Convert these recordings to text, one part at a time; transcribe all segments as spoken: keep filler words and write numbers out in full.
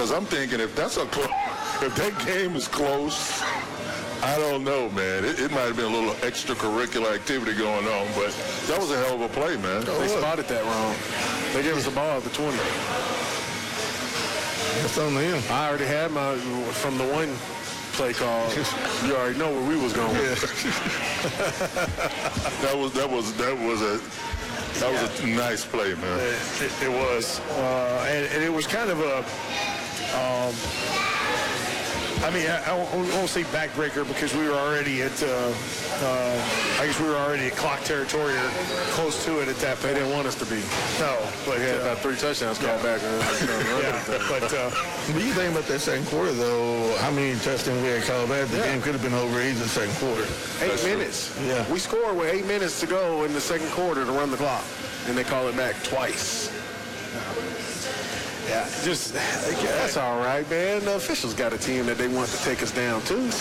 because I'm thinking if that's a clo- if that game is close, I don't know, man. It, it might have been a little extracurricular activity going on, but that was a hell of a play, man. They spotted that wrong. They gave us the ball at the twenty. That's on them. I already had my from the one play call. You already know where we was going. Yeah. that was that was that was a that was a nice play, man. It, it, it was, uh, and, and it was kind of a. Um, I mean, I, I won't, I won't say backbreaker because we were already at, uh, uh, I guess we were already at clock territory or close to it at that point. They didn't want us to be. No, but We had uh, about three touchdowns called back. yeah, but uh, But you think about that second quarter, though, how many touchdowns we had called back? The Yeah. game could have been over easy the second quarter. Eight That's minutes. true. Yeah. We scored with eight minutes to go in the second quarter to run the clock, and they call it back twice. yeah, just That's all right, man. The officials got a team that they want to take us down, too.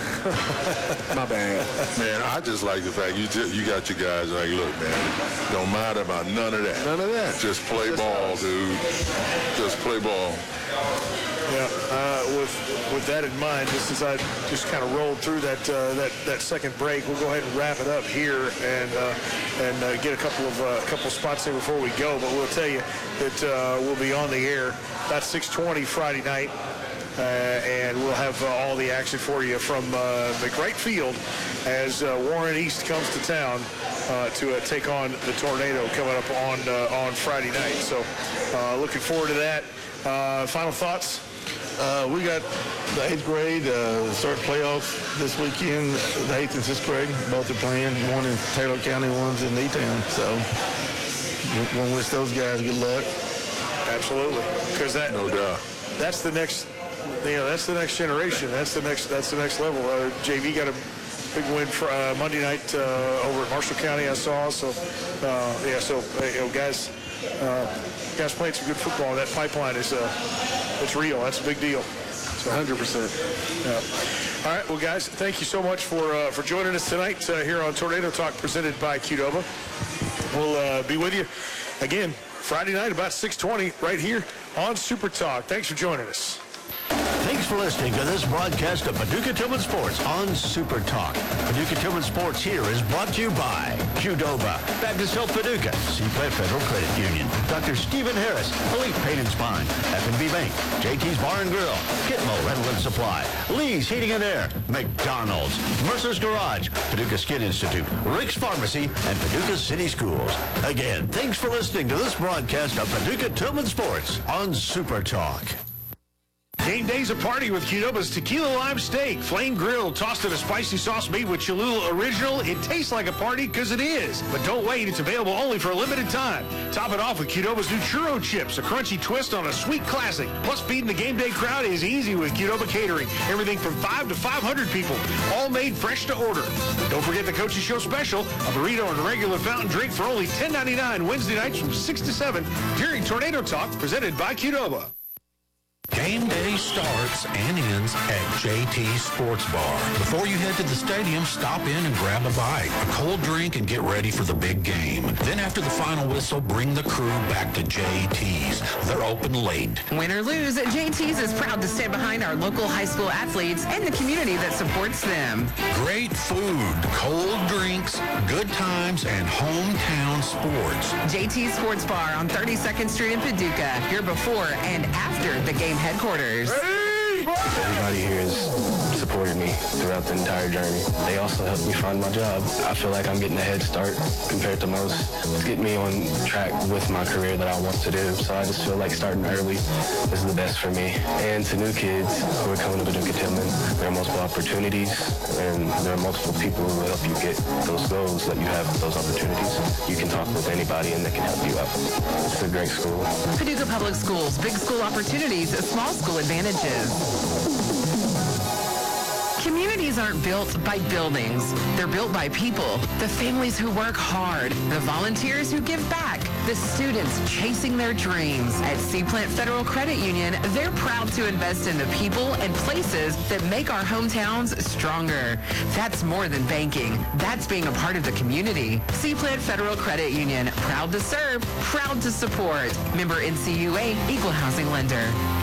My bad. Man, I just like the fact you just, you got your guys like, look, man, don't matter about none of that. None of that. Just play Just ball, us. dude. Just play ball. Yeah, uh, with with that in mind, just as I just kind of rolled through that uh, that that second break, we'll go ahead and wrap it up here and uh, and uh, get a couple of uh, couple spots in before we go. But we'll tell you that uh, we'll be on the air about six twenty Friday night, uh, and we'll have uh, all the action for you from uh, McWright Field as uh, Warren East comes to town uh, to uh, take on the Tornado coming up on uh, on Friday night. So uh, looking forward to that. Uh, final thoughts. Uh, we got the eighth grade uh, start playoffs this weekend. The eighth and sixth grade both are playing. One in Taylor County, one's in E-Town. So we'll wish those guys good luck. Absolutely, because that No doubt. that's the next, you know, that's the next generation. That's the next that's the next level. Uh, J V got a big win for uh, Monday night uh, over at Marshall County. I saw. So uh, yeah, so uh, you know, guys, uh, guys playing some good football. That pipeline is uh, it's real. That's a big deal. It's one hundred percent. Yeah. All right, well, guys, thank you so much for uh, for joining us tonight uh, here on Tornado Talk, presented by Qdoba. We'll uh, be with you again Friday night about six twenty right here on Super Talk. Thanks for joining us. Thanks for listening to this broadcast of Paducah Tillman Sports on Super Talk. Paducah Tillman Sports here is brought to you by Qdoba, Baptist Health Paducah, Seaplant Federal Credit Union, Doctor Stephen Harris, Elite Pain and Spine, F and B Bank, J T's Bar and Grill, Gitmo Rental and Supply, Lee's Heating and Air, McDonald's, Mercer's Garage, Paducah Skin Institute, Rick's Pharmacy, and Paducah City Schools. Again, thanks for listening to this broadcast of Paducah Tillman Sports on Super Talk. Game day's a party with Qdoba's Tequila Lime Steak, flame grilled, tossed in a spicy sauce made with Cholula Original. It tastes like a party because it is. But don't wait, it's available only for a limited time. Top it off with Qdoba's new churro chips, a crunchy twist on a sweet classic. Plus, feeding the game day crowd is easy with Qdoba Catering. Everything from five to five hundred people, all made fresh to order. Don't forget the Coach's Show special, a burrito and a regular fountain drink for only ten ninety-nine Wednesday nights from six to seven during Tornado Talk, presented by Qdoba. Game day starts and ends at J T Sports Bar. Before you head to the stadium, stop in and grab a bite, a cold drink, and get ready for the big game. Then after the final whistle, bring the crew back to J T's. They're open late. Win or lose, J T's is proud to stand behind our local high school athletes and the community that supports them. Great food, cold drinks, good times, and hometown sports. J T Sports Bar on thirty-second Street in Paducah, here before and after the game headquarters. Everybody here has supported me throughout the entire journey. They also helped me find my job. I feel like I'm getting a head start compared to most. It's getting me on track with my career that I want to do. So I just feel like starting early is the best for me. And to new kids who are coming to Paducah Tillman, there are multiple opportunities and there are multiple people who will help you get those goals that you have, those opportunities. You can talk with anybody and they can help you out. It's a great school. Paducah Public Schools, big school opportunities, small school advantages. Communities aren't built by buildings. They're built by people. The families who work hard. The volunteers who give back. The students chasing their dreams. At Seaplant Federal Credit Union, they're proud to invest in the people and places that make our hometowns stronger. That's more than banking. That's being a part of the community. Seaplant Federal Credit Union. Proud to serve. Proud to support. Member N C U A, Equal Housing Lender.